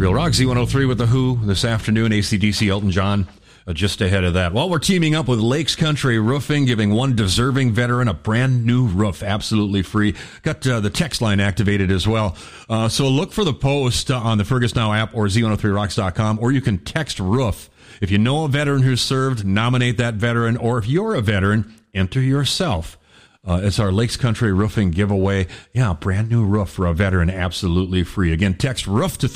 Real Rock Z103 with The Who this afternoon. AC/DC, Elton John, just ahead of that. Well, we're teaming up with Lakes Country Roofing, giving one deserving veteran a brand new roof, absolutely free. Got the text line activated as well. So look for the post on the Fergus Now app or Z103rocks.com, or you can text roof. If you know a veteran who's served, nominate that veteran, or if you're a veteran, enter yourself. It's our Lakes Country Roofing giveaway. Yeah, brand new roof for a veteran, absolutely free. Again, text roof to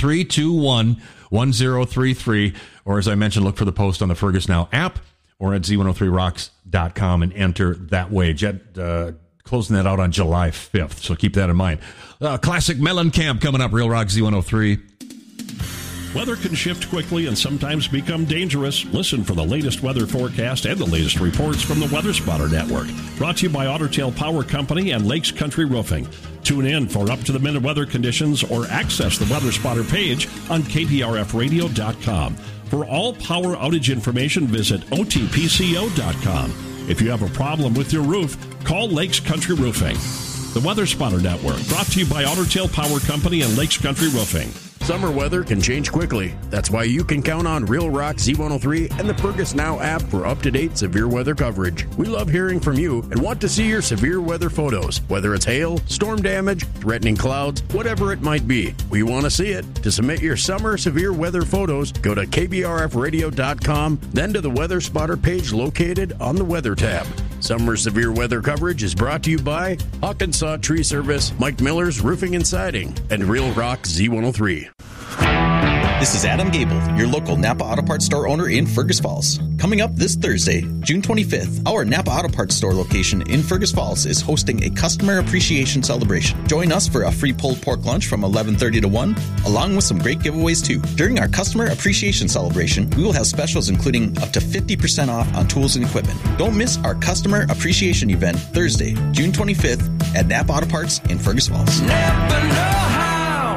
321-1033, or as I mentioned, look for the post on the Fergus Now app or at Z103rocks.com and enter that way. Jet closing that out on July 5th, so keep that in mind. Classic Mellencamp coming up, Real Rock Z103. Weather can shift quickly and sometimes become dangerous. Listen for the latest weather forecast and the latest reports from the Weather Spotter Network. Brought to you by Otter Tail Power Company and Lakes Country Roofing. Tune in for up-to-the-minute weather conditions or access the Weather Spotter page on KPRFradio.com. For all power outage information, visit OTPCO.com. If you have a problem with your roof, call Lakes Country Roofing. The Weather Spotter Network, brought to you by Otter Tail Power Company and Lakes Country Roofing. Summer weather can change quickly. That's why you can count on Real Rock Z103 and the Fergus Now app for up-to-date severe weather coverage. We love hearing from you and want to see your severe weather photos, whether it's hail, storm damage, threatening clouds, whatever it might be. We want to see it. To submit your summer severe weather photos, go to kbrfradio.com, then to the Weather Spotter page located on the Weather tab. Summer severe weather coverage is brought to you by Hawkinsaw Tree Service, Mike Miller's Roofing and Siding, and Real Rock Z103. This is Adam Gable, your local Napa Auto Parts store owner in Fergus Falls. Coming up this Thursday, June 25th, our Napa Auto Parts store location in Fergus Falls is hosting a customer appreciation celebration. Join us for a free pulled pork lunch from 11:30 to 1, along with some great giveaways too. During our customer appreciation celebration, we will have specials including up to 50% off on tools and equipment. Don't miss our customer appreciation event Thursday, June 25th at Napa Auto Parts in Fergus Falls. Napa know-how.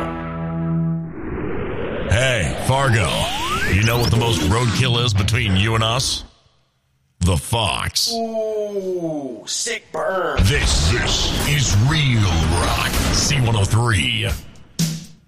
Hey, Fargo, you know what the most roadkill is between you and us? The Fox. Ooh, sick burn. This is Real Rock C103.